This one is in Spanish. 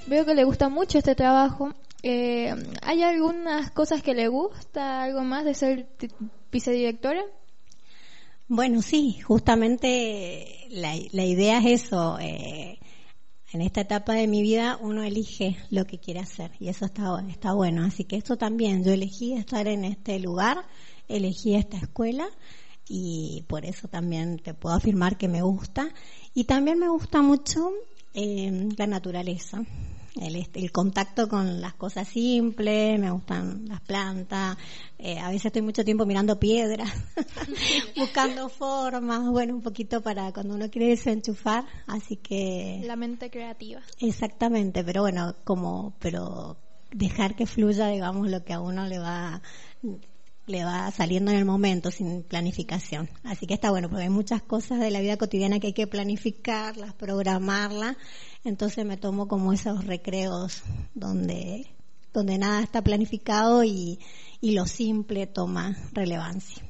Veo que le gusta mucho este trabajo. ¿Hay algunas cosas que le gusta, algo más de ser vicedirectora? Bueno, sí, justamente la idea es eso. En esta etapa de mi vida uno elige lo que quiere hacer y eso está bueno. Así que esto también, yo elegí estar en este lugar, elegí esta escuela y por eso también te puedo afirmar que me gusta. Y también me gusta mucho la naturaleza. El contacto con las cosas simples, me gustan las plantas, a veces estoy mucho tiempo mirando piedras, buscando formas, bueno, un poquito para cuando uno quiere desenchufar, así que... La mente creativa. Exactamente, pero bueno, pero dejar que fluya, digamos, lo que a uno le va saliendo en el momento sin planificación. Así que está bueno, porque hay muchas cosas de la vida cotidiana que hay que planificarlas, programarlas. Entonces me tomo como esos recreos donde nada está planificado y lo simple toma relevancia.